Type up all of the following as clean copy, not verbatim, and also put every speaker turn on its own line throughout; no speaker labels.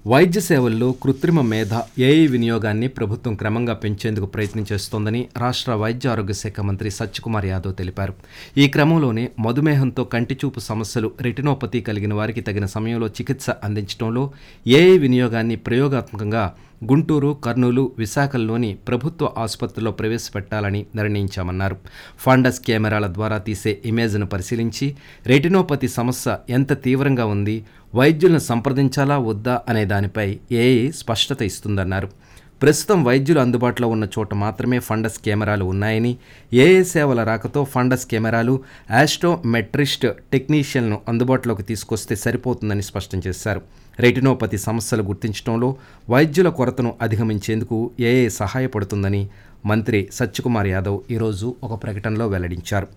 వైద్య సేవల్లో కృత్రిమ మేధ ఏఐ వినియోగాన్ని ప్రభుత్వం క్రమంగా పెంచేందుకు ప్రయత్నం చేస్తోందని రాష్ట్ర వైద్య ఆరోగ్య శాఖ మంత్రి సత్యకుమార్ యాదవ్ తెలిపారు. ఈ క్రమంలోనే మధుమేహంతో కంటిచూపు సమస్యలు, రెటినోపతి కలిగిన వారికి తగిన సమయంలో చికిత్స అందించడంలో ఏఐ వినియోగాన్ని ప్రయోగాత్మకంగా గుంటూరు, కర్నూలు, విశాఖల్లోని ప్రభుత్వ ఆసుపత్రుల్లో ప్రవేశపెట్టాలని నిర్ణయించామన్నారు. ఫండస్ కెమెరాల ద్వారా తీసే ఇమేజ్ను పరిశీలించి రెటినోపతి సమస్య ఎంత తీవ్రంగా ఉంది, వైద్యులను సంప్రదించాలా వద్దా అనే దానిపై ఏఐ స్పష్టత ఇస్తుందన్నారు. ప్రస్తుతం వైద్యులు అందుబాటులో ఉన్న చోట మాత్రమే ఫండస్ కెమెరాలు ఉన్నాయని, ఏఐ సేవల రాకతో ఫండస్ కెమెరాలు, ఆస్ట్రోమెట్రిస్ట్ టెక్నీషియన్లను అందుబాటులోకి తీసుకొస్తే సరిపోతుందని స్పష్టం చేశారు. రెటినోపతి సమస్యలు గుర్తించడంలో వైద్యుల కొరతను అధిగమించేందుకు ఏఐ సహాయపడుతుందని మంత్రి సత్యకుమార్ యాదవ్ ఈరోజు ఒక ప్రకటనలో వెల్లడించారు.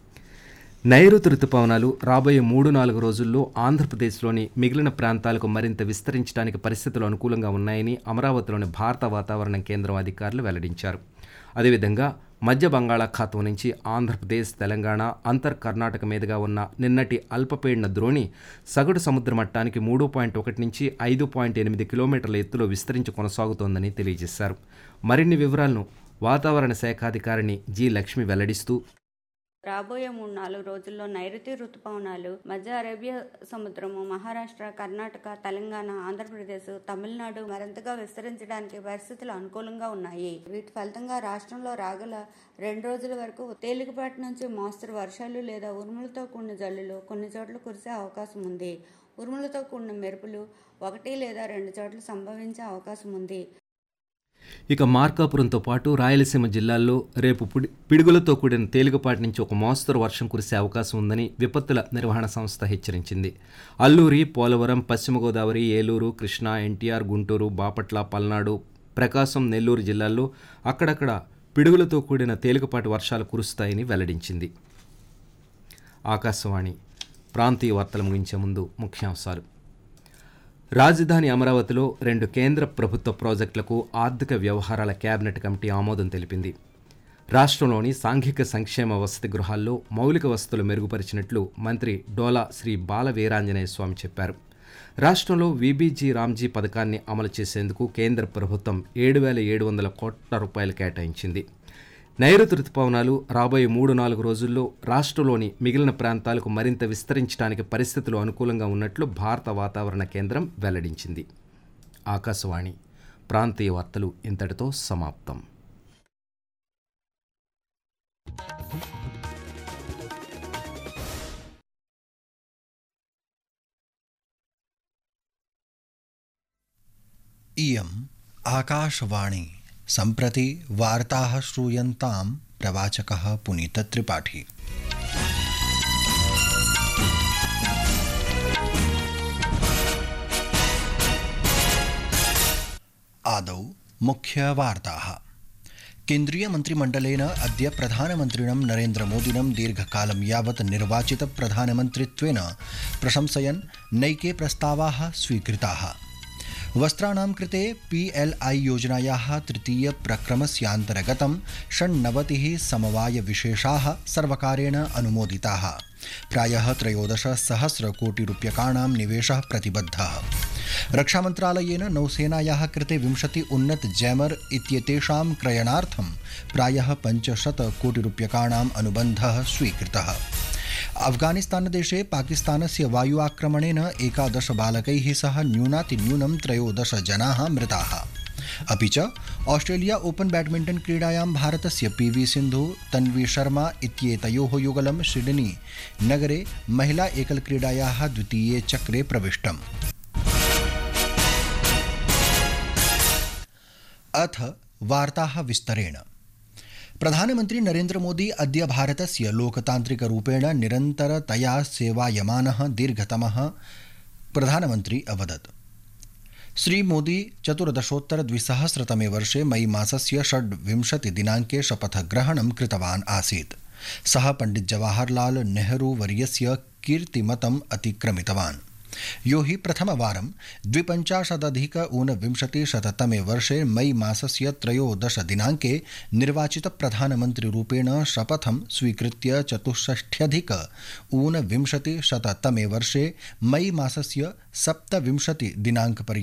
నైరుతి రుతుపవనాలు రాబోయే 3-4 రోజుల్లో ఆంధ్రప్రదేశ్లోని మిగిలిన ప్రాంతాలకు మరింత విస్తరించడానికి పరిస్థితులు అనుకూలంగా ఉన్నాయని అమరావతిలోని భారత వాతావరణ కేంద్రం అధికారులు వెల్లడించారు. అదేవిధంగా మధ్య బంగాళాఖాతం నుంచి ఆంధ్రప్రదేశ్, తెలంగాణ, అంతర్ కర్ణాటక మీదుగా ఉన్న నిన్నటి అల్పపీడన ద్రోణి సగటు సముద్ర మట్టానికి 3.1 నుంచి 5.8 కిలోమీటర్ల ఎత్తులో విస్తరించి కొనసాగుతోందని తెలియజేశారు. మరిన్ని వివరాలను వాతావరణ శాఖాధికారిణి జి. లక్ష్మి వెల్లడిస్తూ,
రాబోయే 3-4 రోజుల్లో నైరుతి రుతుపవనాలు మధ్య అరేబియా సముద్రము, మహారాష్ట్ర, కర్ణాటక, తెలంగాణ, ఆంధ్రప్రదేశ్, తమిళనాడు మరింతగా విస్తరించడానికి పరిస్థితులు అనుకూలంగా ఉన్నాయి. వీటి ఫలితంగా రాష్ట్రంలో రాగల 2 రోజుల వరకు తేలికపాటి నుంచి మోస్తరు వర్షాలు లేదా ఉరుములతో కూడిన జల్లులు కొన్ని చోట్ల కురిసే అవకాశం ఉంది. ఉరుములతో కూడిన మెరుపులు 1 లేదా 2 చోట్ల సంభవించే అవకాశం ఉంది.
ఇక మార్కాపురంతో పాటు రాయలసీమ జిల్లాల్లో రేపు పిడుగులతో కూడిన తేలికపాటి నుంచి ఒక మోస్తరు వర్షం కురిసే అవకాశం ఉందని విపత్తుల నిర్వహణ సంస్థ హెచ్చరించింది. అల్లూరి, పోలవరం, పశ్చిమ గోదావరి, ఏలూరు, కృష్ణా, ఎన్టీఆర్, గుంటూరు, బాపట్ల, పల్నాడు, ప్రకాశం, నెల్లూరు జిల్లాల్లో అక్కడక్కడ పిడుగులతో కూడిన తేలికపాటి వర్షాలు కురుస్తాయని వెల్లడించింది. ఆకాశవాణి ప్రాంతీయ వార్తలు ముగించే ముందు ముఖ్యాంశాలు. రాజధాని అమరావతిలో 2 కేంద్ర ప్రభుత్వ ప్రాజెక్టులకు ఆర్థిక వ్యవహారాల కేబినెట్ కమిటీ ఆమోదం తెలిపింది. రాష్ట్రంలోని సాంఘిక సంక్షేమ వసతి గృహాల్లో మౌలిక వసతులు మెరుగుపరిచినట్లు మంత్రి డోలా శ్రీ బాల వీరాంజనేయ స్వామి చెప్పారు. రాష్ట్రంలో వీబీజీ రామ్జీ పథకాన్ని అమలు చేసేందుకు కేంద్ర ప్రభుత్వం 7,700 కోట్ల రూపాయలు కేటాయించింది. నైరుతి రుతుపవనాలు రాబోయే 3-4 రోజుల్లో రాష్ట్రంలోని మిగిలిన ప్రాంతాలకు మరింత విస్తరించడానికి పరిస్థితులు అనుకూలంగా ఉన్నట్లు భారత వాతావరణ కేంద్రం వెల్లడించింది. ఆకాశవాణి ప్రాంతీయ వార్తలు ఇంతటితో సమాప్తం.
इयम् आकाशवाणी सम्प्रति वार्ताः श्रूयन्तां प्रवाचकः पुनीत त्रिपाठी। आदौ मुख्यवार्ताः। केन्द्रीय मन्त्रिमण्डलेन अद्य प्रधानमन्त्रिणं नरेन्द्रमोदिनं दीर्घकालं यावत् निर्वाचित प्रधानमन्त्रित्वेन प्रशंसयन् नैके प्रस्तावाः स्वीकृताः। वस्त्राणां कृते PLI योजनायाः तृतीय प्रक्रमस्यान्तर्गतं 96 समवायविशेषाः सर्वकारेण अनुमोदिताः। प्रायः 13,000 कोटिरूप्यकाणां निवेशः प्रतिबद्धः। रक्षामन्त्रालयेन नौसेनायाः कृते 20 उन्नत जैमर इत्येतेषां क्रयणार्थं प्रायः 500 कोटिरूप्यकाणाम् अनुबन्धः स्वीकृतः। अफगानिस्तानदेशे पाकिस्तानस्य वायु आक्रमणेन 11 बालकैः सह न्यूनातिन्यूनं 13 जनाः मृताः। अपि च ऑस्ट्रेलिया ओपन बैडमिण्टन क्रीडायां भारतस्य PV सिन्धु, तन्वी शर्मा इत्येतयोः युगलं सिडनी नगरे महिला एकल क्रीडायाः द्वितीये चक्रे प्रविष्टम्। अथ वार्ताः विस्तरेण। प्रधानमन्त्री नरेन्द्र मोदी अद्य भारतस्य लोकतान्त्रिकरूपेण निरन्तरतया सेवायमानः दीर्घतमः प्रधानमन्त्री अवदत्। श्री मोदी 14-2000 वर्षे मई मासस्य 26 दिनाङ्के शपथग्रहणं कृतवान् आसीत्। सः पण्डित जवाहरलाल नेहरू वर्यस्य कीर्तिमतम् अतिक्रमितवान्, यो हि प्रथमवारं 25-ऊनविंशतिशततमे वर्षे मई मासस्य 13 दिनाङ्के निर्वाचित प्रधानमन्त्रिरूपेण शपथं स्वीकृत्य 64-ऊनविंशतिशततमे वर्षे मई मासस्य 27 दिनाङ्कपर्यन्तं